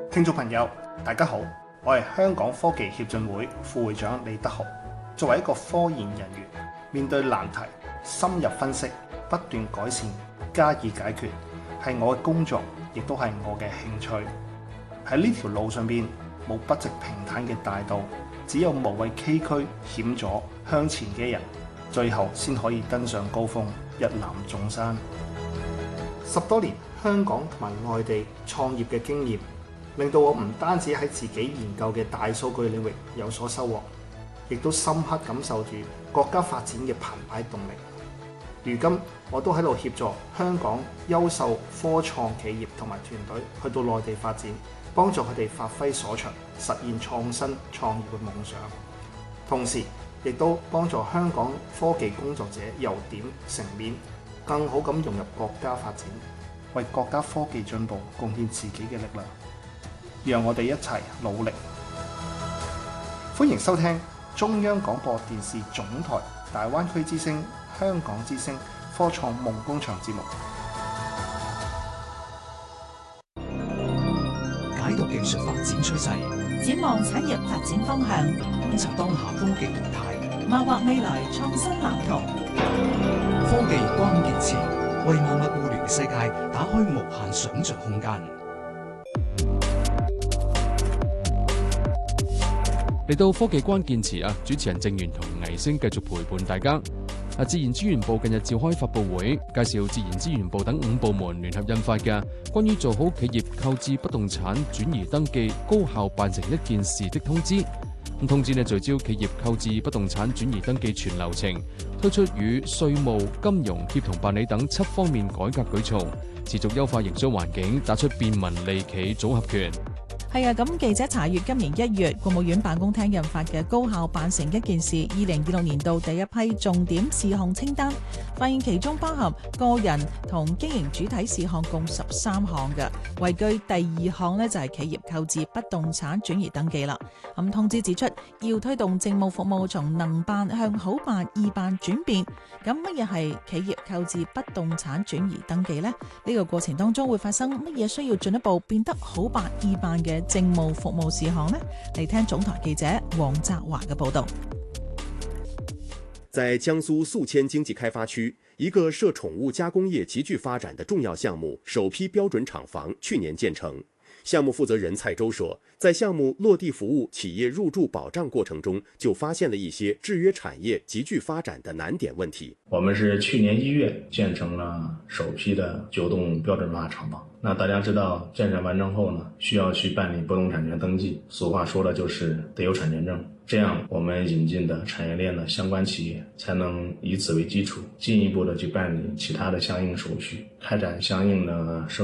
聽眾朋友，大家好，我係香港科技協進會副會長李德豪。作為一個科研人員，面對難題，深入分析，不斷改善，加以解決，係我嘅工作，亦都係我嘅興趣。喺呢條路上邊，冇不直平坦嘅大道，只有無畏崎嶇險阻向前嘅人，最後先可以登上高峰，一覽眾山。10多年香港同埋外地創業嘅經驗，令到我唔單止喺自己研究嘅大數據領域有所收穫，亦都深刻感受住國家發展嘅澎湃動力。如今我都喺度協助香港優秀科創企業同埋團隊去到內地發展，幫助佢哋發揮所長，實現創新創業嘅夢想。同時亦都幫助香港科技工作者由點成面，更好咁融入國家發展，為國家科技進步貢獻自己嘅力量。讓我哋一齊努力。歡迎收聽中央廣播電視總台大灣區之聲、香港之聲科創夢工場節目， 解讀技術發展趨勢， 展望產業發展方向， 觀察當下科技動態， 謀劃未來創新藍圖。 科技關鍵詞，為萬物互聯世界打開無限想像空間。 嚟到科技關鍵詞啊！主持人鄭源同倪星繼續陪伴大家。自然資源部近日召開發佈會，介紹自然資源部等5部門聯合印發嘅關於做好企業購置不動產轉移登記高效辦成一件事的通知。通知聚焦企業購置不動產轉移登記全流程，推出與稅務、金融協同辦理等7方面改革舉措，持續優化營商環境，打出便民利企組合拳。 係啊，咁記者查閱今年1月國務院辦公廳印發嘅高效辦成一件事2026年度第一批重點事項清單，發現其中包含個人同經營主體事項共13項嘅，位居第2項呢，就係企業購置不動產轉移登記啦。咁通知指出，要推動政務服務從能辦向好辦、易辦轉變。咁乜嘢係企業購置不動產轉移登記呢？呢個過程當中會發生乜嘢需要進一步變得好辦、易辦嘅政務服務事項呢？嚟聽總台記者黃澤華嘅報道。 在江蘇宿遷經濟開發區，一個涉寵物加工業急劇發展的重要項目首批標準廠房去年建成。項目負責人蔡周說，在項目落地服務企業入駐保障過程中，就發現了一些制約產業急劇發展的難點問題。 我們是去年1月建成了首批的9棟標準化廠房。那大家知道，建設完成後呢，需要去辦理不動產權登記，俗話說的就是得有產權證，這樣我們引進的產業鏈的相關企業才能以此為基礎，進一步的去辦理其他的相應手續，開展相應的